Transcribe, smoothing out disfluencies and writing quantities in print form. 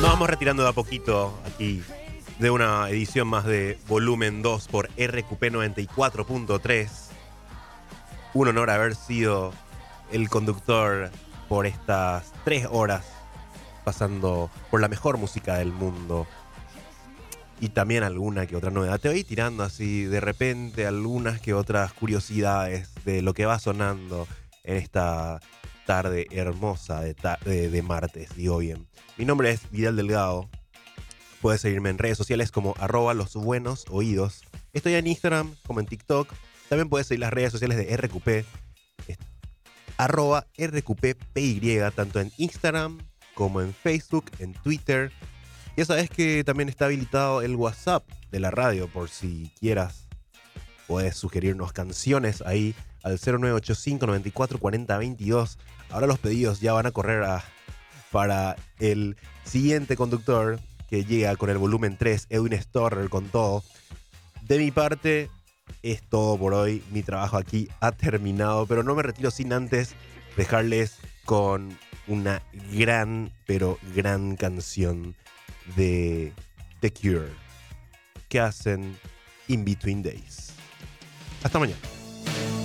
Nos vamos retirando de a poquito aquí de una edición más de Volumen 2 por RQP 94.3. Un honor haber sido el conductor por estas 3 horas, pasando por la mejor música del mundo y también alguna que otra novedad. Te voy tirando así de repente algunas que otras curiosidades de lo que va sonando en esta tarde hermosa de martes, digo bien. Mi nombre es Vidal Delgado. Puedes seguirme en redes sociales como @losbuenosoídos. Estoy en Instagram como en TikTok. También puedes seguir las redes sociales de RQP, es @RQPPY, tanto en Instagram como en Facebook, en Twitter. Ya sabes que también está habilitado el WhatsApp de la radio por si quieras. Puedes sugerirnos canciones ahí al 0985 94 40 22. Ahora los pedidos ya van a correr para el siguiente conductor que llega con el volumen 3, Edwin Storrer con todo. De mi parte, es todo por hoy. Mi trabajo aquí ha terminado, pero no me retiro sin antes dejarles con una gran, pero gran canción de The Cure que hacen In Between Days. Hasta mañana.